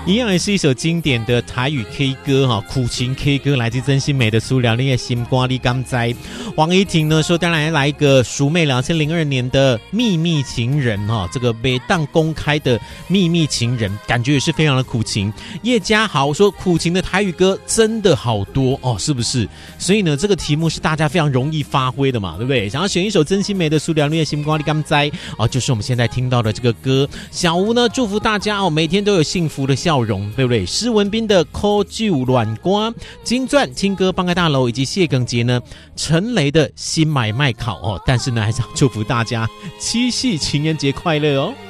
一样也是一首经典的台语 K 歌哈，苦情 K 歌，来自曾心美的《苏了你的心肝你敢知》。王依婷呢说，当然来一个淑妹2002年的《秘密情人》哈，这个被当公开的秘密情人，感觉也是非常的苦情。叶家豪说，苦情的台语歌真的好多哦，是不是？所以呢，这个题目是大家非常容易发挥的嘛，对不对？想要选一首曾心美的《苏了你的心肝你敢知》哦，就是我们现在听到的这个歌。小吴呢，祝福大家哦，每天都有幸福的笑容，对不对？施文彬的《苦酒软瓜》，金钻青歌帮开大楼，以及谢耿杰呢，陈雷的新买卖考哦。但是呢，还是要祝福大家七夕情人节快乐哦。